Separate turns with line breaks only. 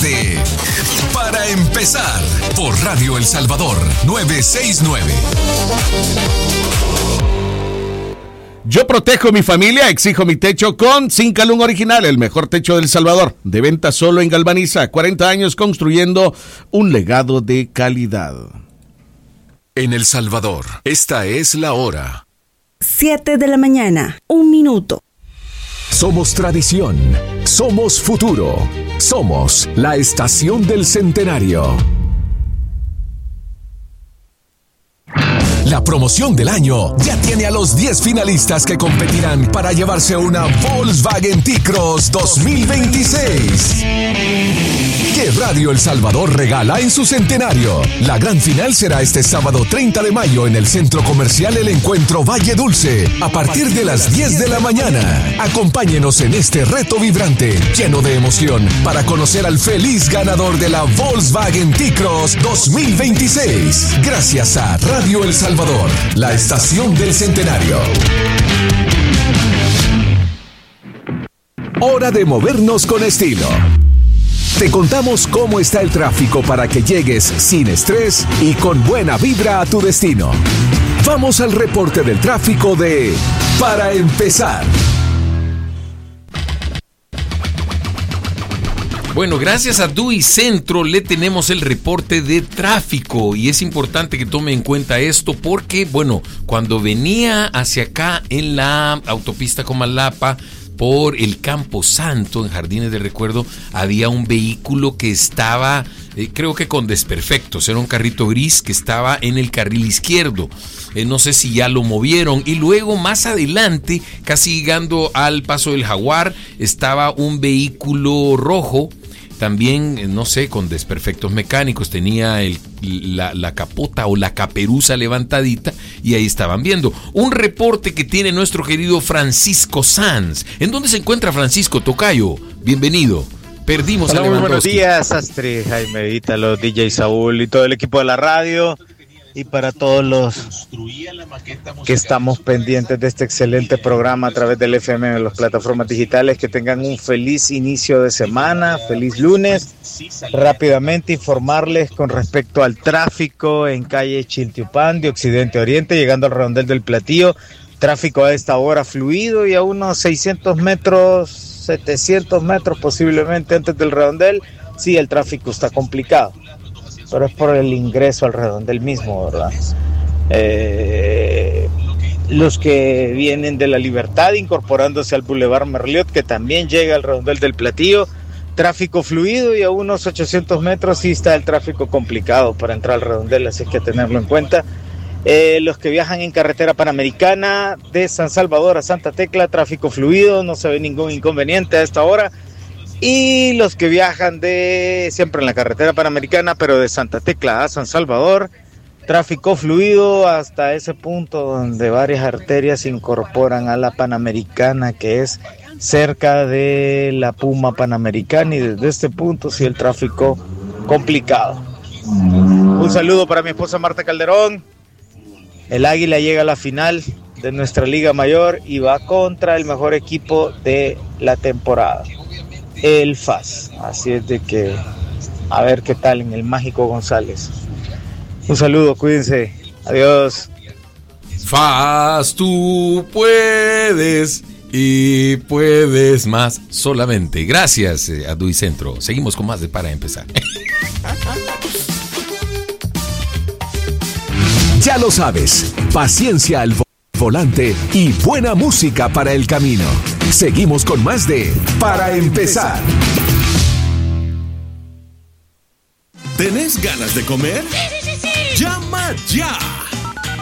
de Para Empezar por Radio El Salvador 969.
Yo protejo mi familia, exijo mi techo con Zincalum Original, el mejor techo del Salvador. De venta solo en Galvaniza, 40 años construyendo un legado de calidad.
En El Salvador, esta es la hora.
7 de la mañana, 1 minuto.
Somos tradición, somos futuro, somos la estación del centenario. La promoción del año ya tiene a los 10 finalistas que competirán para llevarse una Volkswagen T-Cross 2026. Que Radio El Salvador regala en su centenario. La gran final será este sábado 30 de mayo en el Centro Comercial El Encuentro Valle Dulce, a partir de las 10 de la mañana. Acompáñenos en este reto vibrante, lleno de emoción, para conocer al feliz ganador de la Volkswagen T-Cross 2026. Gracias a Radio El Salvador, la estación del centenario. Hora de movernos con estilo. Te contamos cómo está el tráfico para que llegues sin estrés y con buena vibra a tu destino. Vamos al reporte del tráfico de Para Empezar.
Bueno, gracias a DUI Centro le tenemos el reporte de tráfico y es importante que tome en cuenta esto porque, bueno, cuando venía hacia acá en la autopista Comalapa, por el Campo Santo, en Jardines del Recuerdo, había un vehículo que estaba, creo que con desperfectos. Era un carrito gris que estaba en el carril izquierdo. No sé si ya lo movieron. Y luego, más adelante, casi llegando al Paso del Jaguar, estaba un vehículo rojo, también, no sé, con desperfectos mecánicos. Tenía la capota o la caperuza levantadita y ahí estaban viendo. Un reporte que tiene nuestro querido Francisco Sanz. ¿En dónde se encuentra Francisco, tocayo? Bienvenido. Perdimos a Lewandowski.
Buenos días, Astrid, Jaime Vítalo, DJ Saúl y todo el equipo de la radio. Y para todos los que estamos pendientes de este excelente programa a través del FM en las plataformas digitales, que tengan un feliz inicio de semana, feliz lunes. Rápidamente informarles con respecto al tráfico en calle Chiltiupán de Occidente a Oriente, llegando al Redondel del Platillo. Tráfico a esta hora fluido y a unos 600 metros, 700 metros posiblemente antes del Redondel. Sí, el tráfico está complicado, pero es por el ingreso al Redondel mismo, ¿verdad? Los que vienen de La Libertad incorporándose al Boulevard Merliot, que también llega al Redondel del Platillo, tráfico fluido y a unos 800 metros sí está el tráfico complicado para entrar al Redondel, así que tenerlo en cuenta. Los que viajan en carretera panamericana de San Salvador a Santa Tecla, tráfico fluido, no se ve ningún inconveniente a esta hora. Y los que viajan siempre en la carretera panamericana, pero de Santa Tecla a San Salvador, tráfico fluido hasta ese punto donde varias arterias se incorporan a la panamericana, que es cerca de la Puma Panamericana, y desde este punto sí el tráfico complicado. Un saludo para mi esposa Marta Calderón. El Águila llega a la final de nuestra Liga Mayor y va contra el mejor equipo de la temporada, el FAS. Así es de que a ver qué tal en el Mágico González. Un saludo, cuídense, adiós.
FAS, tú puedes y puedes más solamente. Gracias a DUI Centro. Seguimos con más de Para Empezar.
Ya lo sabes, paciencia al volante y buena música para el camino. Seguimos con más de Para Empezar.
¿Tenés ganas de comer?
Sí.
¡Llama ya!